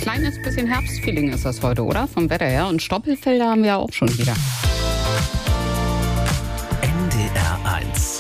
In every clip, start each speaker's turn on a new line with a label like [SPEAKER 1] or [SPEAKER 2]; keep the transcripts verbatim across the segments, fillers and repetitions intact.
[SPEAKER 1] kleines bisschen Herbstfeeling ist das heute, oder? Vom Wetter her. Und Stoppelfelder haben wir ja auch schon wieder.
[SPEAKER 2] N D R eins.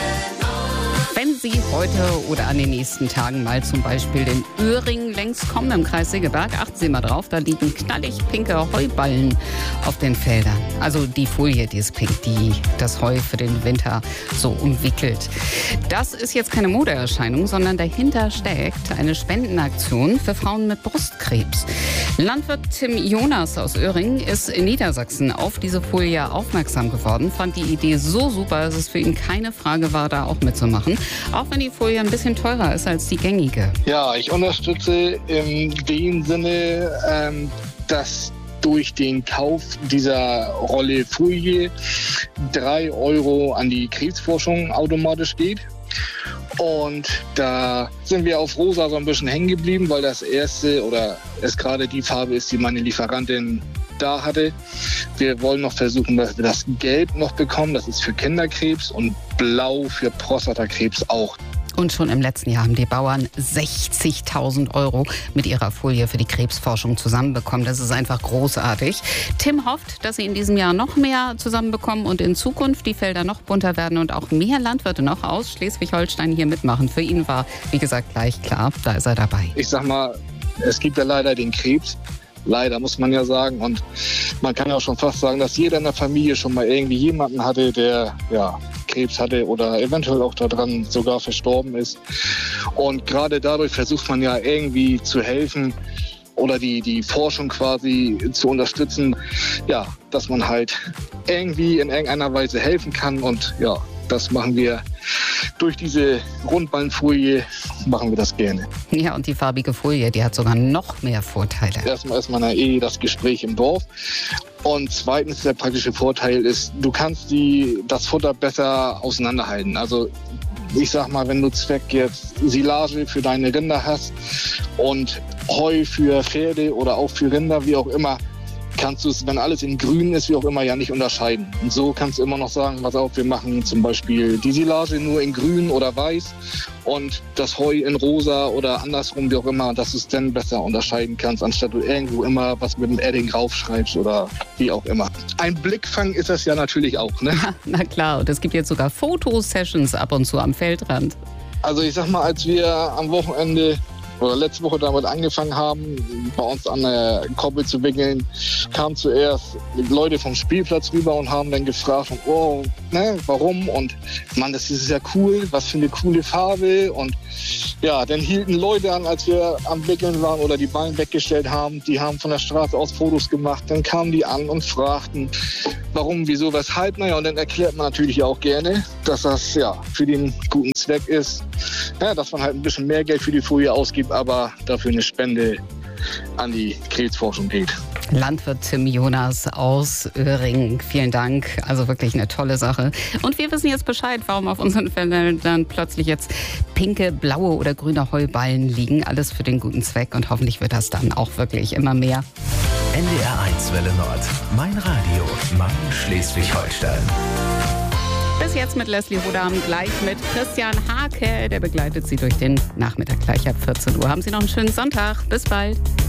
[SPEAKER 1] Wenn Sie heute oder an den nächsten Tagen mal zum Beispiel den Öhring längs kommen im Kreis Segeberg, achten Sie mal drauf, da liegen knallig pinke Heuballen auf den Feldern. Also die Folie, die ist pink, die das Heu für den Winter so umwickelt. Das ist jetzt keine Modeerscheinung, sondern dahinter steckt eine Spendenaktion für Frauen mit Brustkrebs. Landwirt Tim Jonas aus Öhring ist in Niedersachsen auf diese Folie aufmerksam geworden, fand die Idee so super, dass es für ihn keine Frage war, da auch mitzumachen. Auch wenn die Folie ein bisschen teurer ist als die gängige.
[SPEAKER 3] Ja, ich unterstütze in dem Sinne, ähm, dass durch den Kauf dieser Rolle Folie drei Euro an die Krebsforschung automatisch geht. Und da sind wir auf rosa so ein bisschen hängen geblieben, weil das erste oder es gerade die Farbe ist, die meine Lieferantin da hatte. Wir wollen noch versuchen, dass wir das Gelb noch bekommen. Das ist für Kinderkrebs und Blau für Prostatakrebs auch.
[SPEAKER 1] Und schon im letzten Jahr haben die Bauern sechzigtausend Euro mit ihrer Folie für die Krebsforschung zusammenbekommen. Das ist einfach großartig. Tim hofft, dass sie in diesem Jahr noch mehr zusammenbekommen und in Zukunft die Felder noch bunter werden und auch mehr Landwirte noch aus Schleswig-Holstein hier mitmachen. Für ihn war, wie gesagt, gleich klar, da ist er dabei.
[SPEAKER 3] Ich sag mal, es gibt ja leider den Krebs. Leider, muss man ja sagen. Und man kann ja auch schon fast sagen, dass jeder in der Familie schon mal irgendwie jemanden hatte, der ja, Krebs hatte oder eventuell auch daran sogar verstorben ist. Und gerade dadurch versucht man ja irgendwie zu helfen oder die, die Forschung quasi zu unterstützen, ja, dass man halt irgendwie in irgendeiner Weise helfen kann. Und ja, das machen wir durch diese Rundballenfolie, machen wir das gerne.
[SPEAKER 1] Ja, und die farbige Folie, die hat sogar noch mehr Vorteile.
[SPEAKER 3] Erstmal ist man ja eh das Gespräch im Dorf. Und zweitens, der praktische Vorteil ist, du kannst die, das Futter besser auseinanderhalten. Also ich sag mal, wenn du Zweck jetzt Silage für deine Rinder hast und Heu für Pferde oder auch für Rinder, wie auch immer, kannst du es, wenn alles in grün ist, wie auch immer, ja nicht unterscheiden. Und so kannst du immer noch sagen, pass auf, wir machen zum Beispiel die Silage nur in grün oder weiß und das Heu in rosa oder andersrum, wie auch immer, dass du es dann besser unterscheiden kannst, anstatt du irgendwo immer was mit dem Edding raufschreibst oder wie auch immer. Ein Blickfang ist das ja natürlich auch, ne?
[SPEAKER 1] Ja, na klar, und es gibt jetzt sogar Fotosessions ab und zu am Feldrand.
[SPEAKER 3] Also ich sag mal, als wir am Wochenende oder letzte Woche damit angefangen haben, bei uns an der Koppel zu wickeln, kamen zuerst Leute vom Spielplatz rüber und haben dann gefragt, oh, ne, warum? Und Mann, das ist ja cool, was für eine coole Farbe. Und ja, dann hielten Leute an, als wir am Wickeln waren oder die Ballen weggestellt haben, die haben von der Straße aus Fotos gemacht. Dann kamen die an und fragten, warum, wieso, weshalb. Naja, und dann erklärt man natürlich auch gerne, dass das ja für den guten Zweck ist, ja, dass man halt ein bisschen mehr Geld für die Folie ausgibt, aber dafür eine Spende an die Krebsforschung geht.
[SPEAKER 1] Landwirt Tim Jonas aus Öhring, vielen Dank. Also wirklich eine tolle Sache. Und wir wissen jetzt Bescheid, warum auf unseren Feldern dann plötzlich jetzt pinke, blaue oder grüne Heuballen liegen. Alles für den guten Zweck und hoffentlich wird das dann auch wirklich immer mehr.
[SPEAKER 2] N D R eins Welle Nord. Mein Radio, mein Schleswig-Holstein.
[SPEAKER 1] Bis jetzt mit Leslie Rudam, gleich mit Christian Hake. Der begleitet Sie durch den Nachmittag gleich ab vierzehn Uhr. Haben Sie noch einen schönen Sonntag. Bis bald.